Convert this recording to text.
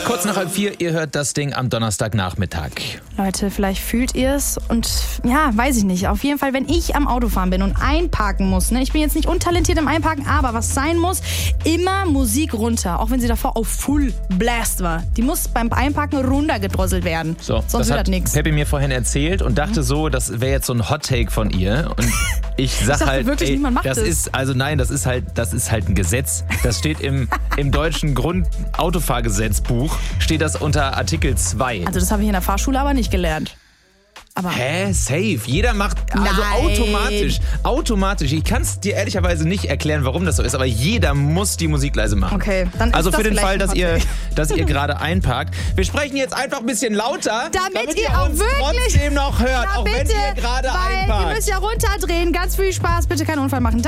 Kurz nach 3:30, ihr hört das Ding am Donnerstagnachmittag. Leute, vielleicht fühlt ihr es und ja, weiß ich nicht. Auf jeden Fall, wenn ich am Autofahren bin und einparken muss, ne? Ich bin jetzt nicht untalentiert im Einparken, aber was sein muss, immer Musik runter. Auch wenn sie davor auf Full Blast war. Die muss beim Einparken runtergedrosselt werden. So, sonst wird das nichts. Peppi mir vorhin erzählt und dachte so, das wäre jetzt so ein Hot-Take von ihr. Und ich sag dachte halt, wirklich, niemand macht das das. ist, also nein, das ist halt ein Gesetz. Das steht im deutschen Grundautofahrgesetzbuch, steht das unter Artikel 2. Also das habe ich in der Fahrschule aber nicht gelernt. Aber Hä? Safe. Jeder macht also Nein. automatisch. Ich kann es dir ehrlicherweise nicht erklären, warum das so ist, aber jeder muss die Musik leise machen. Okay, dann ist also das für den vielleicht Fall, ein dass ihr gerade einparkt. Wir sprechen jetzt einfach ein bisschen lauter, Damit ihr ihr auch uns wirklich- trotzdem noch hört, Na auch bitte, wenn ihr gerade weil einparkt. wir müssen ja runterdrehen. Ganz viel Spaß, bitte keinen Unfall machen.